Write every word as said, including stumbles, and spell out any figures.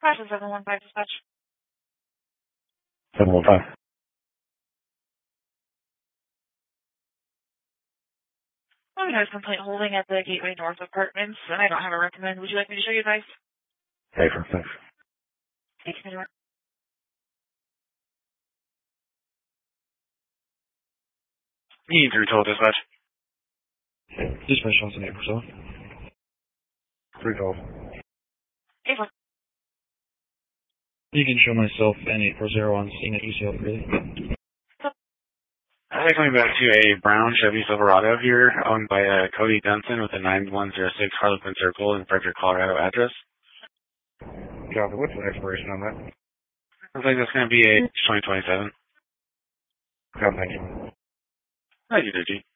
Five seven one five dispatch. seven one five. Oh, there's complaint holding at the Gateway North Apartments, and I don't have a recommend. Would you like me to show you advice? Safer, thanks. Thanks, Midway. You need three total dispatch. Dispatch on the April, so. Three calls. April. You can show myself and eight four zero on scene at U C L three. I'm coming back to a brown Chevy Silverado here, owned by uh, Cody Dunson with a nine one zero six Harlequin Circle in Frederick, Colorado address. Yeah, what's the expiration on that? Looks like that's going to be a twenty twenty-seven. Yeah, thank you. Thank you, Digi.